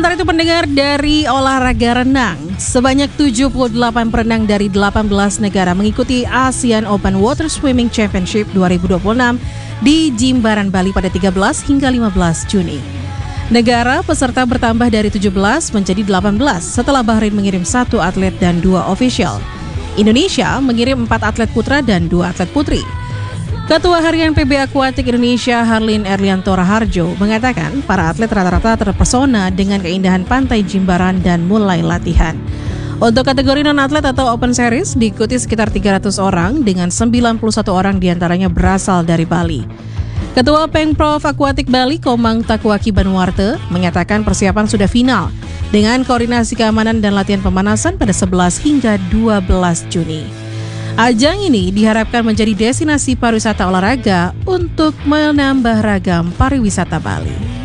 Sementara itu pendengar dari olahraga renang, sebanyak 78 perenang dari 18 negara mengikuti ASEAN Open Water Swimming Championship 2026 di Jimbaran, Bali pada 13 hingga 15 Juni. Negara peserta bertambah dari 17 menjadi 18 setelah Bahrain mengirim 1 atlet dan 2 ofisial. Indonesia mengirim 4 atlet putra dan 2 atlet putri. Ketua Harian PB Aquatic Indonesia Harlin Erlianto Raharjo mengatakan para atlet rata-rata terpesona dengan keindahan pantai Jimbaran dan mulai latihan. Untuk kategori non-atlet atau Open Series diikuti sekitar 300 orang dengan 91 orang diantaranya berasal dari Bali. Ketua Pengprov Aquatic Bali Komang Takuaki Banwarte menyatakan persiapan sudah final dengan koordinasi keamanan dan latihan pemanasan pada 11 hingga 12 Juni. Ajang ini diharapkan menjadi destinasi pariwisata olahraga untuk menambah ragam pariwisata Bali.